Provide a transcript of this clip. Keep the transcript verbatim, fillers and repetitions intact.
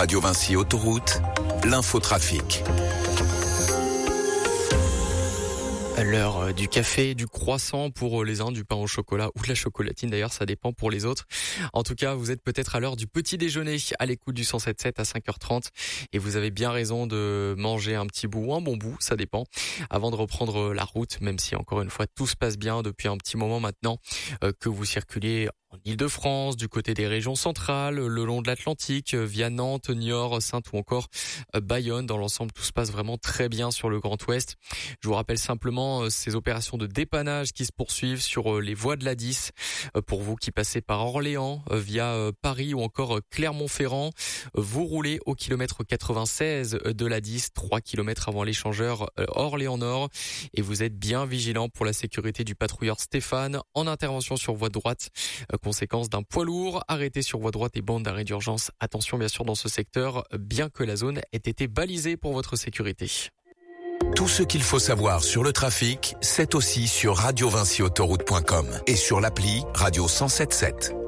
Radio Vinci Autoroute, l'infotrafic. L'heure du café, du croissant pour les uns, du pain au chocolat ou de la chocolatine d'ailleurs, ça dépend pour les autres. En tout cas, vous êtes peut-être à l'heure du petit déjeuner à l'écoute du cent sept virgule sept à cinq heures trente et vous avez bien raison de manger un petit bout ou un bon bout, ça dépend, avant de reprendre la route, même si encore une fois tout se passe bien depuis un petit moment maintenant euh, que vous circulez en Île-de-France, du côté des régions centrales, le long de l'Atlantique, via Nantes, Niort, Saintes ou encore Bayonne. Dans l'ensemble, tout se passe vraiment très bien sur le Grand Ouest. Je vous rappelle simplement ces opérations de dépannage qui se poursuivent sur les voies de l'A dix. Pour vous qui passez par Orléans, via Paris ou encore Clermont-Ferrand, vous roulez au kilomètre quatre-vingt-seize de l'A dix, trois kilomètres avant l'échangeur Orléans-Nord. Et vous êtes bien vigilant pour la sécurité du patrouilleur Stéphane en intervention sur voie droite. Conséquence d'un poids lourd arrêté sur voie droite et bande d'arrêt d'urgence. Attention bien sûr dans ce secteur, bien que la zone ait été balisée pour votre sécurité. Tout ce qu'il faut savoir sur le trafic, c'est aussi sur radio vinci autoroute point com et sur l'appli Radio cent sept virgule sept.